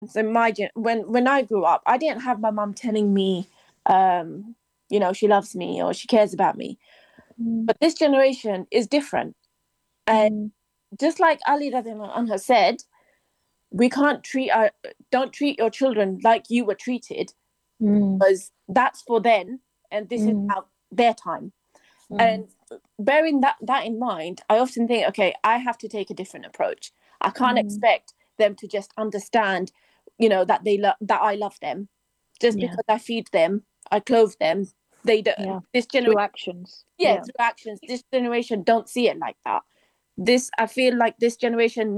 So when I grew up, I didn't have my mum telling me, she loves me or she cares about me. Mm, But this generation is different. And mm, just like Ali radiallahu anha said, we can't don't treat your children like you were treated, mm, because that's for them, and this is mm, now their time. mm, And bearing that in mind, I often think, okay, I have to take a different approach. I can't mm. expect them to just understand, that I love them just Yeah, because I feed them, I clothe them. They don't. yeah. This Through generation, actions. yeah, Yeah. through actions. This generation don't see it like that. I feel like this generation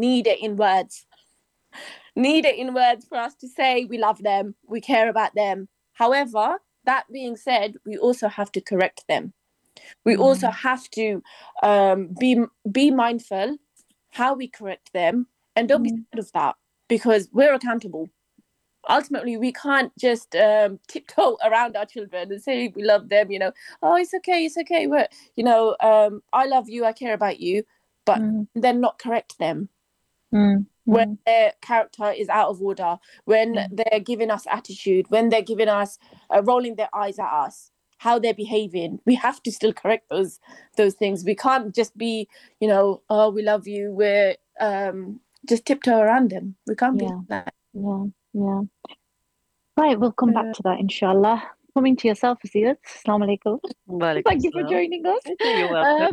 need it in words for us to say we love them, we care about them. However, that being said, we also have to correct them. We also Mm, have to be mindful how we correct them, and don't be mm, scared of that, because we're accountable. Ultimately, we can't just tiptoe around our children and say we love them. Oh, it's okay, it's okay. I love you, I care about you, but mm, then not correct them mm, when mm. their character is out of order, when Yeah, they're giving us attitude, when they're giving us rolling their eyes at us, how they're behaving. We have to still correct those things. We can't just be, oh, we love you. We're just tiptoe around them. We can't be yeah, like that. yeah, yeah. Right, we'll come back to that, inshallah. Coming to yourself, Azir. Assalamu alaikum. Walaikum Thank you for salam. joining us. You're welcome.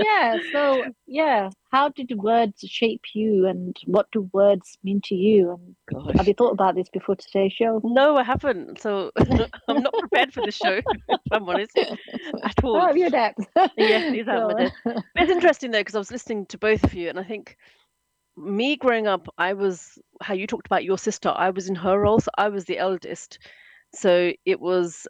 How did words shape you, and what do words mean to you? And have Gosh. you thought about this before today's show? No, I haven't. So I'm not prepared for the show, if I'm honest, at all. Oh, your depth. Yes, these are my Go days. on. But it's interesting though, because I was listening to both of you, and I think me growing up, I was how you talked about your sister. I was in her role, so I was the eldest. So it was.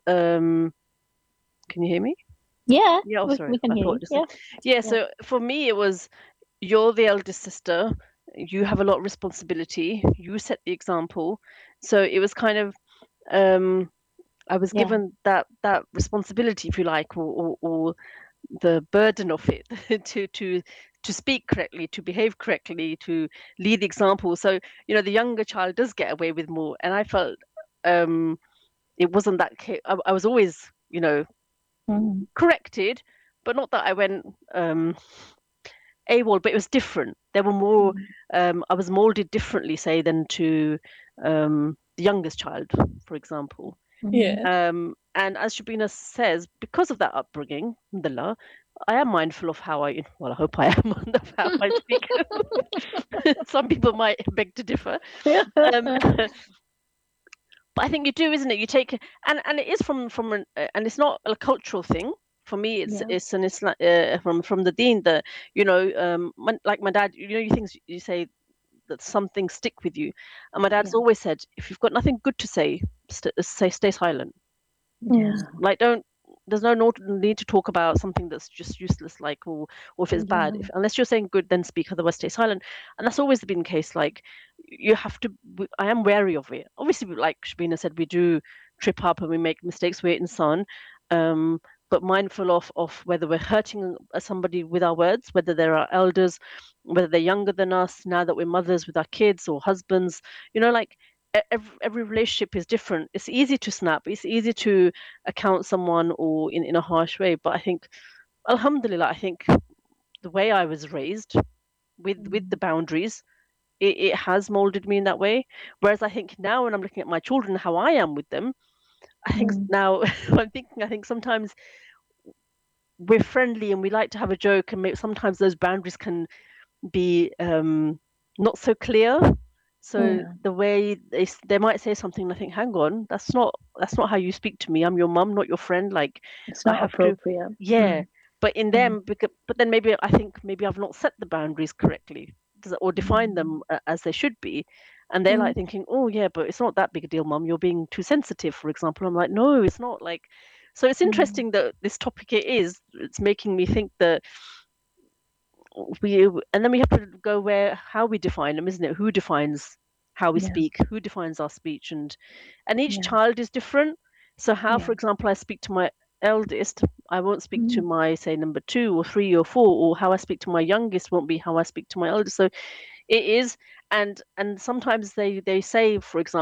Can you hear me? Yeah, Yeah. Oh, sorry. we can I hear thought you. just. Yeah, Yeah. yeah, So for me, it was you're the eldest sister. You have a lot of responsibility. You set the example. So it was kind of um I was yeah. given that responsibility, if you like, or the burden of it to speak correctly, to behave correctly, to lead the example. So the younger child does get away with more, and I felt um, it wasn't that. I was always Mm, corrected, but not that I went AWOL, but it was different. There were more. mm, I was molded differently, say, than to the youngest child, for example. mm. Yeah. And as Shabina says, because of that upbringing, alhamdulillah, I am mindful of well, I hope I am, of how I speak. Some people might beg to differ. Um, but I think you do, isn't it? You take, and it is and it's not a cultural thing. For me, Yeah, it's an Islam from the Deen that, like my dad, you things you say that some things stick with you. And my dad's yeah, always said, if you've got nothing good to say, stay silent. Mm. yeah, Like, don't there's no need to talk about something that's just useless, like, or if it's bad. yeah, Unless you're saying good, then speak, otherwise stay silent. And that's always been the case. Like, you have to. I am wary of it. Obviously, like Shabina said, we do trip up and we make mistakes, weight and son. Um, but mindful of whether we're hurting somebody with our words, whether they're our elders, whether they're younger than us, now that we're mothers with our kids or husbands, like every relationship is different. It's easy to snap. It's easy to account someone or in a harsh way. But I think, alhamdulillah, I think the way I was raised with the mm, boundaries, it has molded me in that way. Whereas I think now when I'm looking at my children, how I am with them, I think mm, now I think sometimes we're friendly and we like to have a joke, and maybe sometimes those boundaries can be not so clear. So yeah. the way they might say something, and I think, hang on, that's not how you speak to me. I'm your mum, not your friend. Like, It's I not have to, appropriate. yeah. Mm, But in mm, them, but then maybe I think maybe I've not set the boundaries correctly, or defined mm, them as they should be. And they're Mm. like thinking, oh yeah, but it's not that big a deal, mum. You're being too sensitive, for example. I'm like, no, it's not like. So it's mm. interesting that this topic it's making me think that we and then we have to go where how we define them, isn't it? Who defines how we Yeah, speak? Who defines our speech? And each yeah, child is different. So how, yeah. for example, I speak to my eldest, I won't speak to Mm, my, say, number 2 or 3 or 4, or how I speak to my youngest won't be how I speak to my eldest. So it is. and sometimes they say, for example,